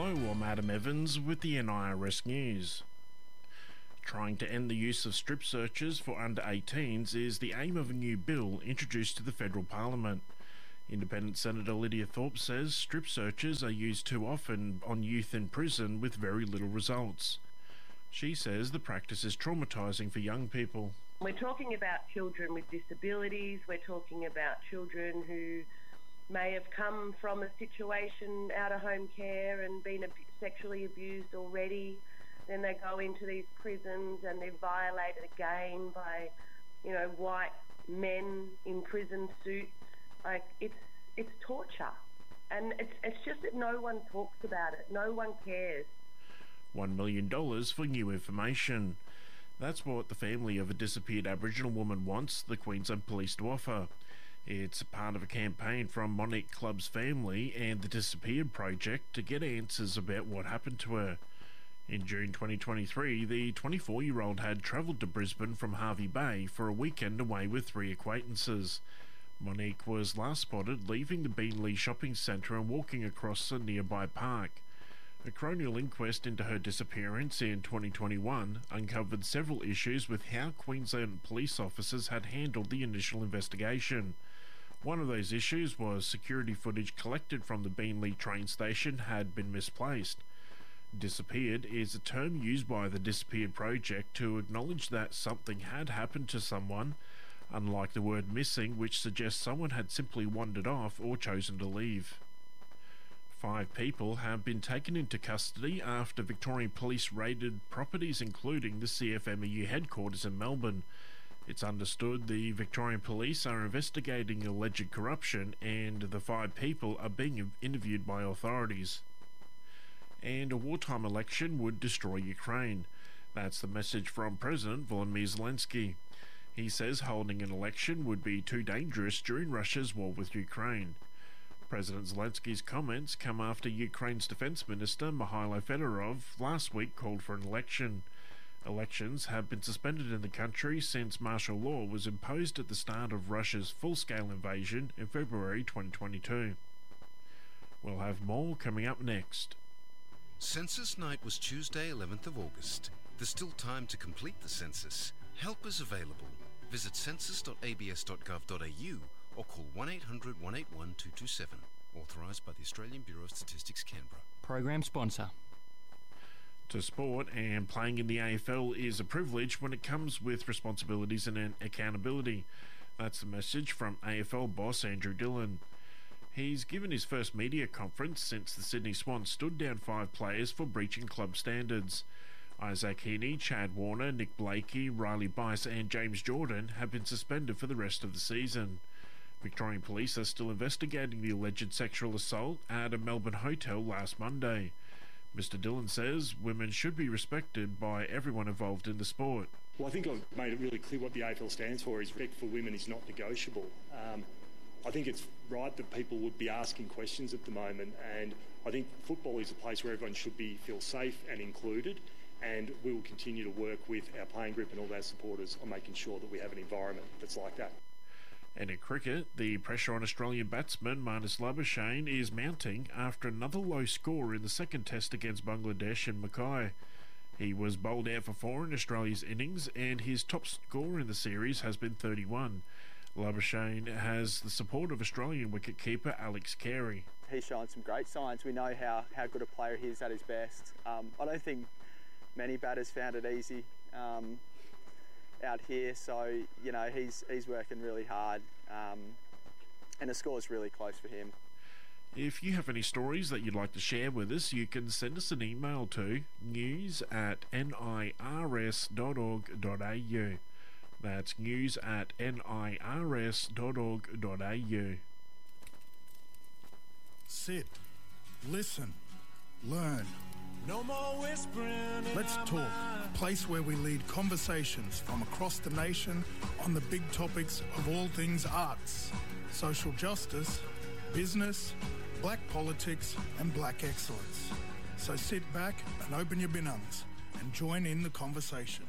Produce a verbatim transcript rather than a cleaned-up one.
Hello, I'm Adam Evans with the N I R S News. Trying to end the use of strip searches for under eighteens is the aim of a new bill introduced to the federal parliament. Independent Senator Lydia Thorpe says strip searches are used too often on youth in prison with very little results. She says the practice is traumatising for young people. We're talking about children with disabilities, we're talking about children who may have come from a situation out of home care and been ab- sexually abused already. Then they go into these prisons and they're violated again by, you know, white men in prison suits. Like, it's it's torture. And it's it's just that no one talks about it. No one cares. One million dollars for new information. That's what the family of a disappeared Aboriginal woman wants the Queensland Police to offer. It's part of a campaign from Monique Club's family and the Disappeared Project to get answers about what happened to her. In June twenty twenty-three, the twenty-four-year-old had travelled to Brisbane from Hervey Bay for a weekend away with three acquaintances. Monique was last spotted leaving the Beenleigh shopping centre and walking across a nearby park. A coronial inquest into her disappearance in twenty twenty-one uncovered several issues with how Queensland police officers had handled the initial investigation. One of those issues was security footage collected from the Beenleigh train station had been misplaced. Disappeared is a term used by the Disappeared Project to acknowledge that something had happened to someone, unlike the word missing, which suggests someone had simply wandered off or chosen to leave. Five people have been taken into custody after Victorian Police raided properties including the C F M E U headquarters in Melbourne. It's understood the Victorian Police are investigating alleged corruption and the five people are being interviewed by authorities. And a wartime election would destroy Ukraine. That's the message from President Volodymyr Zelensky. He says holding an election would be too dangerous during Russia's war with Ukraine. President Zelensky's comments come after Ukraine's Defence Minister Mikhailo Fedorov last week called for an election. Elections have been suspended in the country since martial law was imposed at the start of Russia's full-scale invasion in February twenty twenty-two. We'll have more coming up next. Census night was Tuesday, eleventh of August. There's still time to complete the census. Help is available. Visit census dot a b s dot gov dot a u or call one eight hundred, one eight one, two two seven. Authorised by the Australian Bureau of Statistics, Canberra. Program sponsor. To sport, and playing in the A F L is a privilege when it comes with responsibilities and accountability. That's the message from A F L boss Andrew Dillon. He's given his first media conference since the Sydney Swans stood down five players for breaching club standards. Isaac Heaney, Chad Warner, Nick Blakey, Riley Bice and James Jordan have been suspended for the rest of the season. Victorian Police are still investigating the alleged sexual assault at a Melbourne hotel last Monday. Mister Dillon says women should be respected by everyone involved in the sport. Well, I think I've made it really clear what the A F L stands for is respect for women is not negotiable. Um, I think it's right that people would be asking questions at the moment, and I think football is a place where everyone should be feel safe and included, and we will continue to work with our playing group and all our supporters on making sure that we have an environment that's like that. And in cricket, the pressure on Australian batsman Marnus Labuschagne is mounting after another low score in the second test against Bangladesh in Mackay. He was bowled out for four in Australia's innings, and his top score in the series has been thirty-one. Labuschagne has the support of Australian wicketkeeper Alex Carey. He's shown some great signs. We know how, how good a player he is at his best. Um, I don't think many batters found it easy um, out here, so you know he's he's working really hard, um, and the score's really close for him. If you have any stories that you'd like to share with us, you can send us an email to news at n i r s dot org dot a u. That's news at n i r s dot org dot a u. Sit, listen, learn. No more whispering. Let's talk, a place where we lead conversations from across the nation on the big topics of all things arts, social justice, business, black politics and black excellence. So sit back and open your binounds and join in the conversation.